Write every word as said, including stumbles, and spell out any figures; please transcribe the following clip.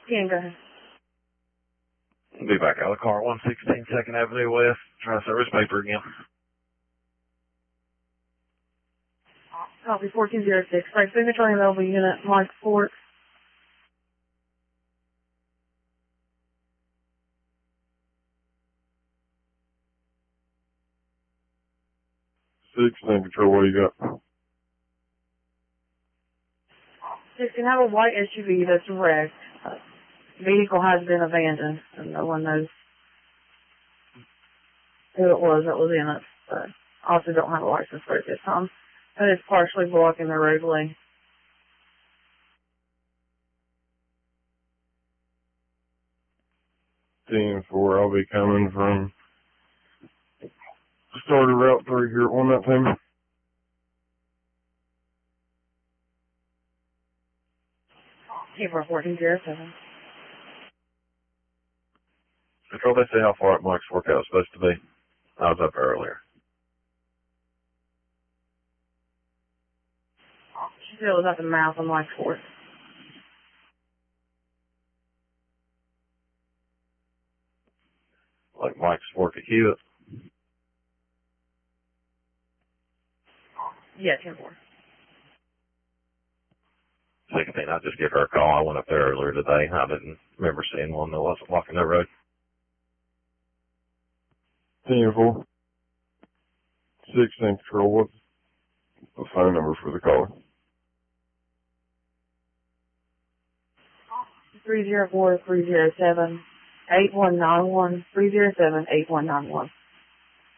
Can go ahead. Be back out of the car, one sixteen second Avenue West. Try service paper again. Copy fourteen oh six. Right, signature available unit, Mike Fort. sixteen Control, what do you got? sixteen, have a white S U V that's wrecked. Uh, vehicle has been abandoned, and no one knows who it was that was in it. But also don't have a license plate at this time. But it's partially blocking the roadway. ten four, I'll be coming from start of Route three here at one nineteen. April fourteen oh seven. Control, they say how far up Mike's workout is supposed to be. I was up earlier. She said it was at the mouth of Mike's Fort. Like Mike's work at Hewitt. Yeah, ten four. sixteen, I just give her a call. I went up there earlier today. I didn't remember seeing one that wasn't walking the road. ten four. sixteen Control, what's the phone number for the caller? three oh four, three oh seven, eight one nine one, three oh seven, eight one nine one.